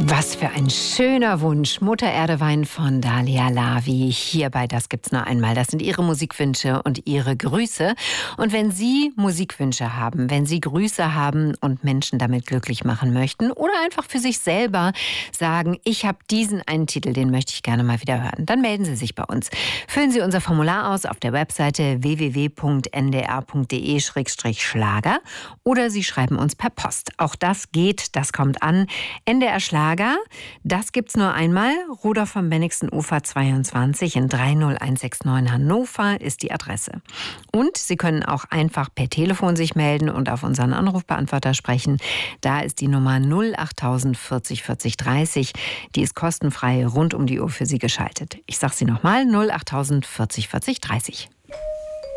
Was für ein schöner Wunsch. Mutter Erde Wein von Dalia Lavi. Hier bei Das gibt's nur einmal. Das sind Ihre Musikwünsche und Ihre Grüße. Und wenn Sie Musikwünsche haben, wenn Sie Grüße haben und Menschen damit glücklich machen möchten oder einfach für sich selber sagen, ich habe diesen einen Titel, den möchte ich gerne mal wieder hören, dann melden Sie sich bei uns. Füllen Sie unser Formular aus auf der Webseite www.ndr.de/Schlager oder Sie schreiben uns per Post. Auch das geht, das kommt an. NDR Schlager. Das gibt's nur einmal. Rudolf vom Bennigsen Ufer 22 in 30169 Hannover ist die Adresse. Und Sie können auch einfach per Telefon sich melden und auf unseren Anrufbeantworter sprechen. Da ist die Nummer 08000 40 40 30. Die ist kostenfrei rund um die Uhr für Sie geschaltet. Ich sage sie nochmal, 08000 40 40 30.